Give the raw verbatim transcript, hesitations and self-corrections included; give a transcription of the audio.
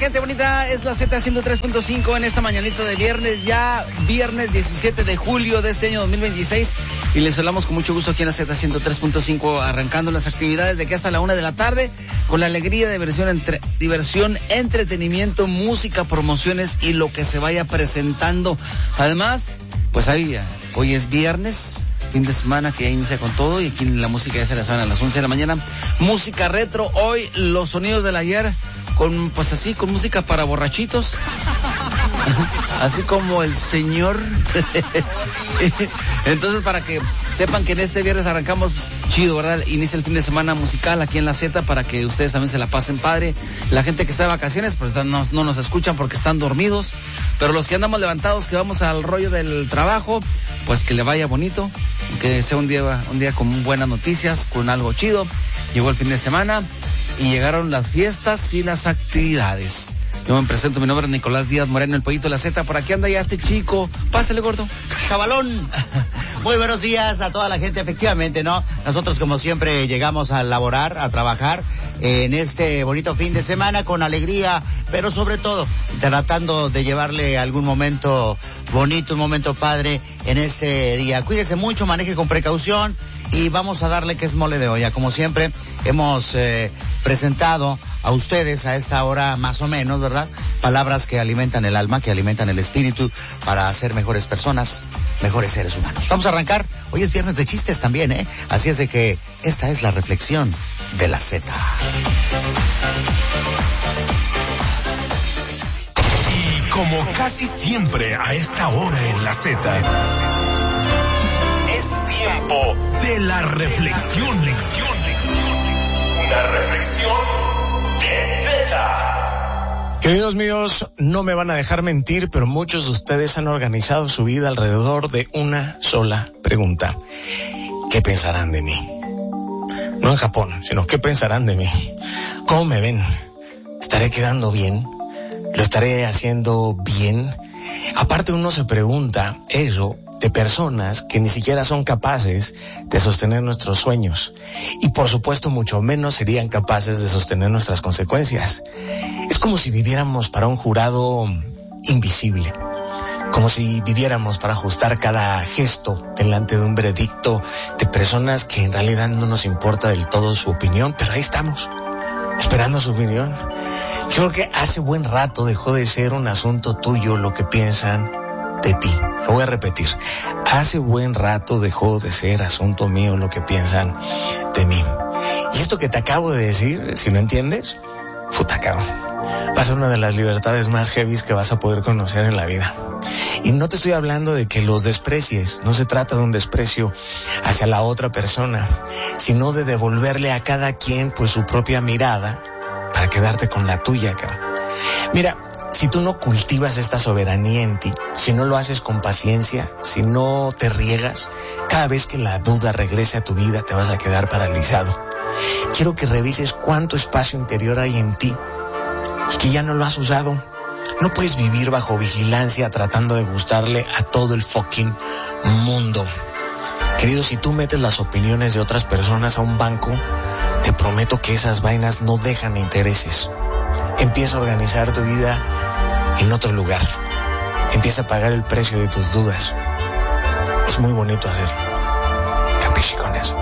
gente bonita, es la Z ciento tres punto cinco en esta mañanita de viernes, ya viernes diecisiete de julio de este año dos mil veintiséis, y les hablamos con mucho gusto aquí en la Z ciento tres punto cinco, arrancando las actividades de aquí hasta la una de la tarde, con la alegría, diversión, entre, diversión, entretenimiento, música, promociones y lo que se vaya presentando. Además, pues ahí, hoy es viernes, fin de semana que ya inicia con todo, y aquí la música ya se la saben a las once de la mañana. Música retro, hoy los sonidos del ayer, con pues así, con música para borrachitos, así como el señor. Entonces, para que sepan que en este viernes arrancamos chido, ¿verdad? Inicia el fin de semana musical aquí en la Z, para que ustedes también se la pasen padre. La gente que está de vacaciones, pues no, no nos escuchan porque están dormidos, pero los que andamos levantados, que vamos al rollo del trabajo, pues que le vaya bonito, que sea un día, un día con buenas noticias, con algo chido. Llegó el fin de semana y llegaron las fiestas y las actividades. Yo me presento, mi nombre es Nicolás Díaz Moreno, el pollito de la Z. Por aquí anda ya este chico. Pásale, gordo. Chavalón. Muy buenos días a toda la gente. Efectivamente, ¿no? Nosotros, como siempre, llegamos a laborar, a trabajar en este bonito fin de semana con alegría, pero sobre todo tratando de llevarle algún momento bonito, un momento padre en ese día. Cuídese mucho, maneje con precaución y vamos a darle que es mole de olla. Como siempre, hemos eh, presentado a ustedes a esta hora más o menos, ¿verdad? Palabras que alimentan el alma, que alimentan el espíritu para ser mejores personas, mejores seres humanos. Vamos a arrancar. Hoy es viernes de chistes también, ¿eh? Así es de que esta es la reflexión de la Z. Y como casi siempre a esta hora en la Z, es tiempo de la reflexión, lección, lección. Una reflexión de Z. Queridos míos, no me van a dejar mentir, pero muchos de ustedes han organizado su vida alrededor de una sola pregunta. ¿Qué pensarán de mí? No en Japón, sino ¿qué pensarán de mí? ¿Cómo me ven? ¿Estaré quedando bien? ¿Lo estaré haciendo bien? Aparte, uno se pregunta eso de personas que ni siquiera son capaces de sostener nuestros sueños y por supuesto mucho menos serían capaces de sostener nuestras consecuencias. Es como si viviéramos para un jurado invisible, como si viviéramos para ajustar cada gesto delante de un veredicto de personas que en realidad no nos importa del todo su opinión, pero ahí estamos, esperando su opinión. Yo creo que hace buen rato dejó de ser un asunto tuyo lo que piensan de ti. Lo voy a repetir. Hace buen rato dejó de ser asunto mío lo que piensan de mí. Y esto que te acabo de decir, si no entiendes, puta cabrón, va a ser una de las libertades más heavies que vas a poder conocer en la vida. Y no te estoy hablando de que los desprecies, no se trata de un desprecio hacia la otra persona, sino de devolverle a cada quien pues su propia mirada para quedarte con la tuya, cabrón. Mira, si tú no cultivas esta soberanía en ti, si no lo haces con paciencia, si no te riegas, cada vez que la duda regrese a tu vida te vas a quedar paralizado. Quiero que revises cuánto espacio interior hay en ti y que ya no lo has usado. No puedes vivir bajo vigilancia tratando de gustarle a todo el fucking mundo. Querido, si tú metes las opiniones de otras personas a un banco, te prometo que esas vainas no dejan intereses. Empieza a organizar tu vida en otro lugar. Empieza a pagar el precio de tus dudas. Es muy bonito hacerlo. Capichicones.